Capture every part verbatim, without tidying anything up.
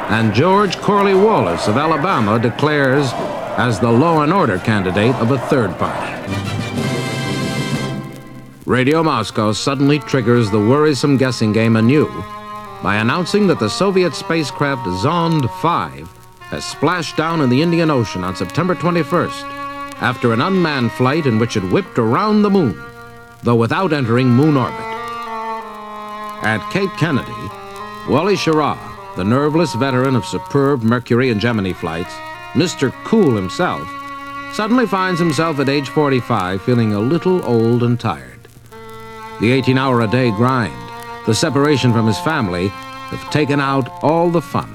and George Corley Wallace of Alabama declares as the law and order candidate of a third party. Radio Moscow suddenly triggers the worrisome guessing game anew by announcing that the Soviet spacecraft Zond five has splashed down in the Indian Ocean on September twenty-first after an unmanned flight in which it whipped around the moon, though without entering moon orbit. At Cape Kennedy, Wally Schirra, the nerveless veteran of superb Mercury and Gemini flights, Mister Cool himself, suddenly finds himself at age forty-five feeling a little old and tired. The eighteen-hour-a-day grind, the separation from his family, have taken out all the fun.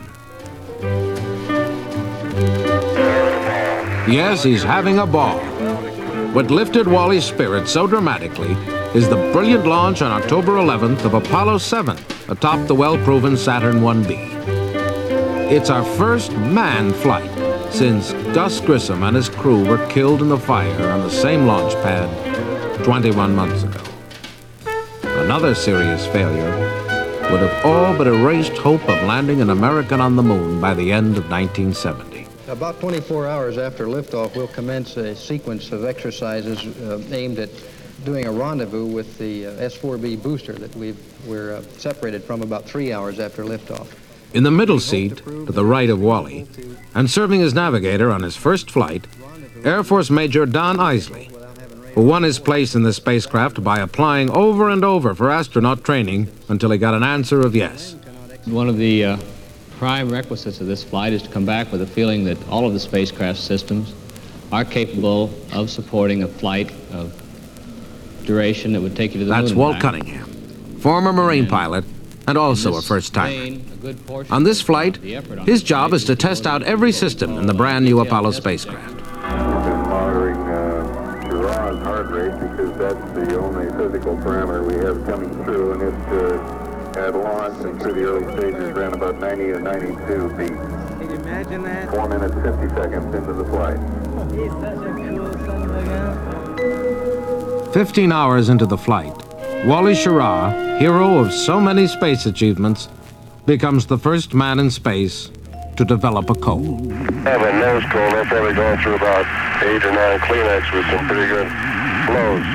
Yes, he's having a ball. What lifted Wally's spirit so dramatically is the brilliant launch on October eleventh of Apollo seven atop the well-proven Saturn one B. It's our first manned flight since Gus Grissom and his crew were killed in the fire on the same launch pad twenty-one months ago. Another serious failure would have all but erased hope of landing an American on the moon by the end of nineteen seventy. About twenty-four hours after liftoff, we'll commence a sequence of exercises uh, aimed at doing a rendezvous with the uh, S four B booster that we've, we're uh, separated from about three hours after liftoff. In the middle seat, to the right of Wally, and serving as navigator on his first flight, Air Force Major Don Isley, who won his place in the spacecraft by applying over and over for astronaut training until he got an answer of yes. One of the uh, prime requisites of this flight is to come back with a feeling that all of the spacecraft systems are capable of supporting a flight of duration that would take you to the moon. That's Walt Cunningham, former Marine pilot and also a first-timer. On this flight, his job is to test out every system in the brand new Apollo spacecraft. Monitoring uh, Schirra's heart rate because that's the only physical parameter we have coming through, and it uh, had launched and through the early stages ran about ninety or ninety-two beats. Can you imagine that? Four minutes, fifty seconds into the flight. He's such a cool son of a gun. Fifteen hours into the flight, Wally Schirra, hero of so many space achievements, becomes the first man in space to develop a cold. I have a nose cold. I've probably gone through about eight or nine Kleenex with some pretty good flows.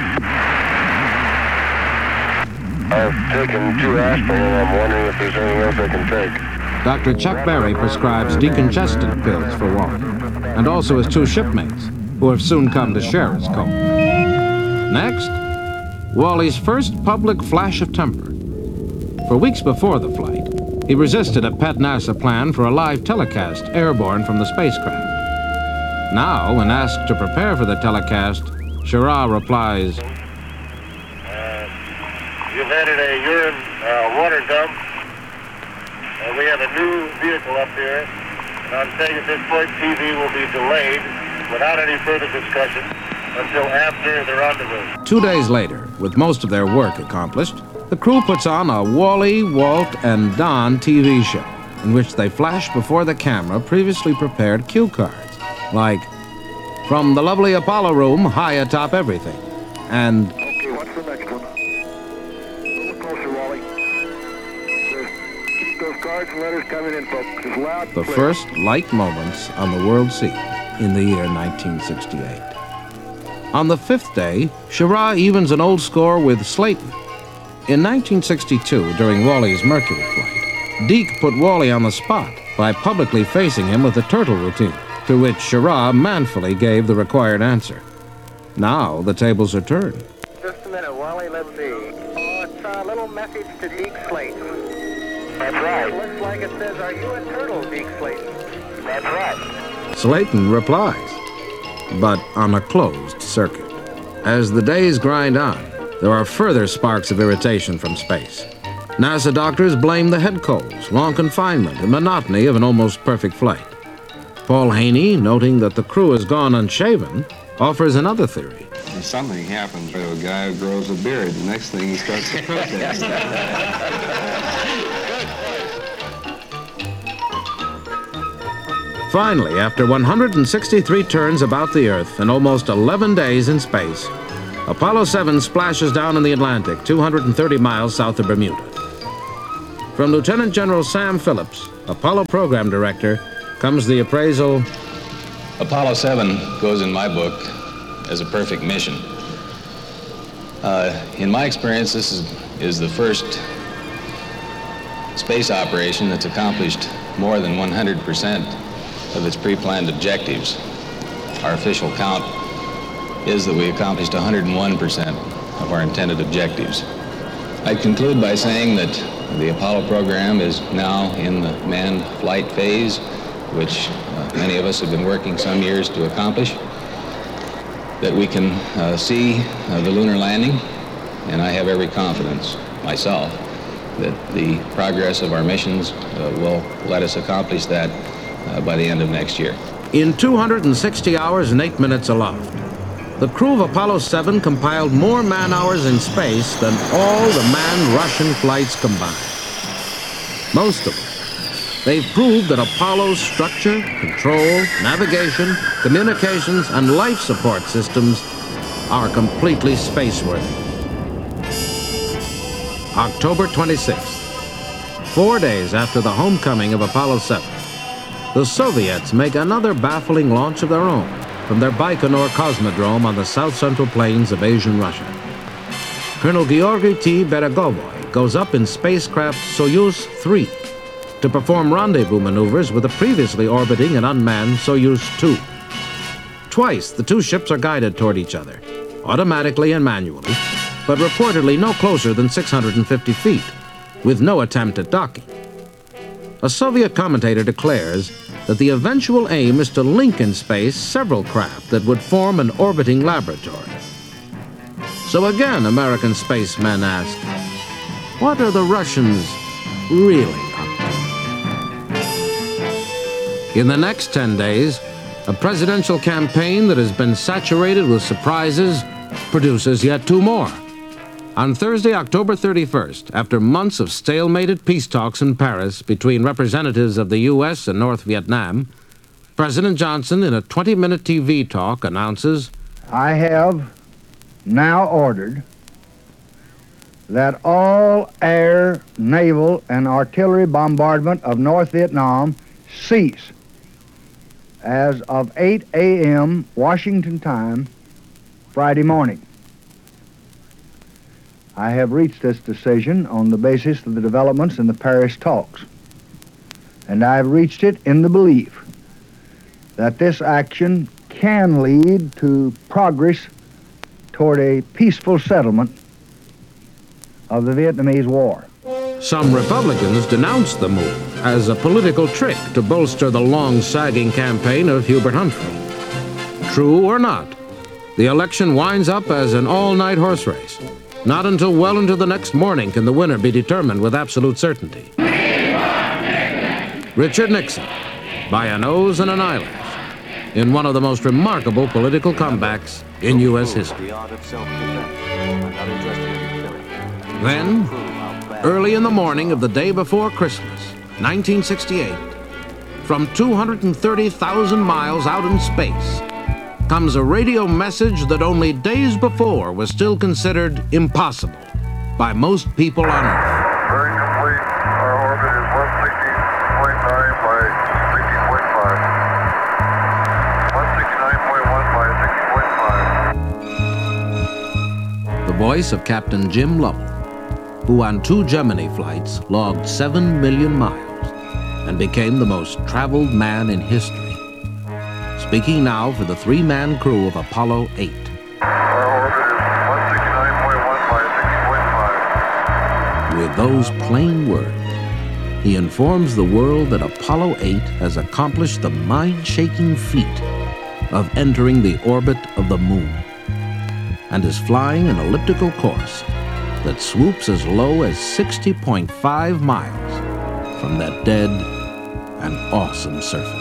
I've taken two aspirin and I'm wondering if there's anything else I can take. Doctor Chuck Berry prescribes decongestant pills for Wally, and also his two shipmates, who have soon come to share his cold. Next, Wally's first public flash of temper. For weeks before the flight, he resisted a pet NASA plan for a live telecast airborne from the spacecraft. Now, when asked to prepare for the telecast, Schirra replies, Uh, you've added a urine uh, water dump. Uh, we have a new vehicle up here, and I'm saying at this point T V will be delayed without any further discussion until after the rendezvous. Two days later, with most of their work accomplished, the crew puts on a Wally, Walt, and Don T V show in which they flash before the camera previously prepared cue cards, like, "From the lovely Apollo room, high atop everything," and Okay, what's the next one? A little closer, Wally. Keep those cards and letters coming in, folks. As loud the first light moments on the world scene in the year nineteen sixty-eight. On the fifth day, Schirra evens an old score with Slayton. In nineteen sixty-two, during Wally's Mercury flight, Deke put Wally on the spot by publicly facing him with the turtle routine, to which Schirra manfully gave the required answer. Now the tables are turned. Just a minute, Wally, let's see. Oh, it's a little message to Deke Slayton. That's right. It looks like it says, "Are you a turtle, Deke Slayton?" That's right. Slayton replies, but on a closed circuit. As the days grind on, there are further sparks of irritation from space. NASA doctors blame the head colds, long confinement, and monotony of an almost perfect flight. Paul Haney, noting that the crew has gone unshaven, offers another theory. And something happens to a guy who grows a beard. The next thing he starts to protest. Finally, after one hundred sixty-three turns about the Earth and almost eleven days in space, Apollo seven splashes down in the Atlantic, two hundred thirty miles south of Bermuda. From Lieutenant General Sam Phillips, Apollo Program Director, comes the appraisal. Apollo seven goes in my book as a perfect mission. Uh, in my experience, this is, is the first space operation that's accomplished more than one hundred percent of its pre-planned objectives. Our official count is that we accomplished one hundred one percent of our intended objectives. I'd conclude by saying that the Apollo program is now in the manned flight phase, which uh, many of us have been working some years to accomplish, that we can uh, see uh, the lunar landing, and I have every confidence myself that the progress of our missions uh, will let us accomplish that uh, by the end of next year. In two hundred sixty hours and eight minutes aloft, the crew of Apollo seven compiled more man-hours in space than all the manned Russian flights combined. Most of them. They've proved that Apollo's structure, control, navigation, communications, and life support systems are completely spaceworthy. October twenty-sixth, four days after the homecoming of Apollo seven, the Soviets make another baffling launch of their own from their Baikonur Cosmodrome on the south-central plains of Asian Russia. Colonel Georgy T. Beregovoy goes up in spacecraft Soyuz three to perform rendezvous maneuvers with the previously orbiting and unmanned Soyuz two. Twice, the two ships are guided toward each other, automatically and manually, but reportedly no closer than six hundred fifty feet, with no attempt at docking. A Soviet commentator declares that the eventual aim is to link in space several craft that would form an orbiting laboratory. So again, American spacemen ask, what are the Russians really up to? In the next ten days, a presidential campaign that has been saturated with surprises produces yet two more. On Thursday, October thirty-first, after months of stalemated peace talks in Paris between representatives of the U S and North Vietnam, President Johnson, in a twenty-minute T V talk, announces, I have now ordered that all air, naval, and artillery bombardment of North Vietnam cease as of eight A M Washington time, Friday morning. I have reached this decision on the basis of the developments in the Paris talks, and I have reached it in the belief that this action can lead to progress toward a peaceful settlement of the Vietnamese War. Some Republicans denounced the move as a political trick to bolster the long-sagging campaign of Hubert Humphrey. True or not, the election winds up as an all-night horse race. Not until well into the next morning can the winner be determined with absolute certainty. Richard Nixon, by a nose and an eyelash, in one of the most remarkable political comebacks in U S history. Then, early in the morning of the day before Christmas, nineteen sixty-eight, from two hundred thirty thousand miles out in space, comes a radio message that only days before was still considered impossible by most people on Earth. Very complete. Our orbit is one sixty point nine by sixty point five. one sixty-nine point one by sixty point five. The voice of Captain Jim Lovell, who on two Gemini flights logged seven million miles and became the most traveled man in history. Speaking now for the three-man crew of Apollo eight. Our orbit is one sixty-nine point one by sixty point five. With those plain words, he informs the world that Apollo eight has accomplished the mind-shaking feat of entering the orbit of the moon and is flying an elliptical course that swoops as low as sixty point five miles from that dead and awesome surface.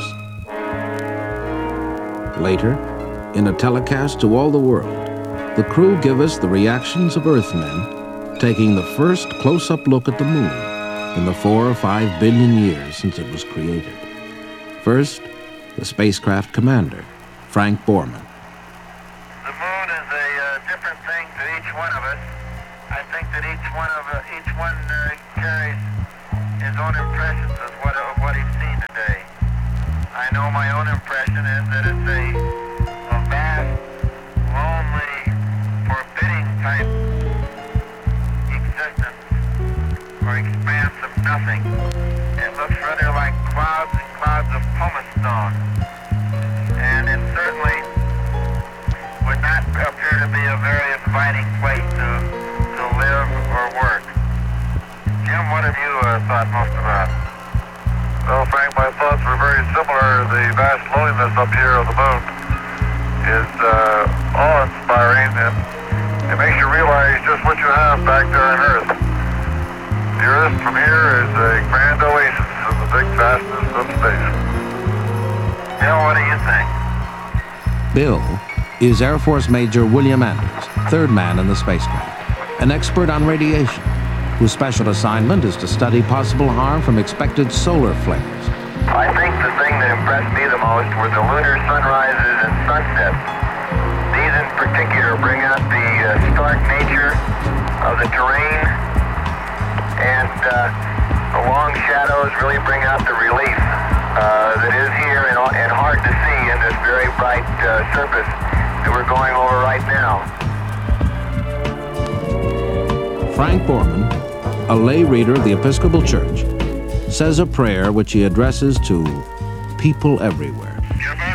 Later, in a telecast to all the world, the crew give us the reactions of Earthmen taking the first close-up look at the moon in the four or five billion years since it was created. First, the spacecraft commander, Frank Borman. The moon is a uh, different thing to each one of us. I think that each one of uh, each one uh, carries his own impressions of what, of what he's seen today. I know my own impression is that it's a, a vast, lonely, forbidding type existence or expanse of nothing. It looks rather like clouds and clouds of pumice stone. And it certainly would not appear to be a very inviting place to, to live or work. Jim, what have you uh, thought most about? Well, Frank, my thoughts were very similar. The vast loneliness up here on the moon is uh, awe-inspiring, and it makes you realize just what you have back there on Earth. The Earth from here is a grand oasis in the big vastness of space. Bill, what do you think? Bill is Air Force Major William Anders, third man in the spacecraft, an expert on radiation, whose special assignment is to study possible harm from expected solar flares. I think the thing that impressed me the most were the lunar sunrises and sunsets. These in particular bring out the uh, stark nature of the terrain, and uh, the long shadows really bring out the relief uh, that is here and, and hard to see in this very bright uh, surface that we're going over right now. Frank Borman, a lay reader of the Episcopal Church, says a prayer which he addresses to people everywhere. Jim,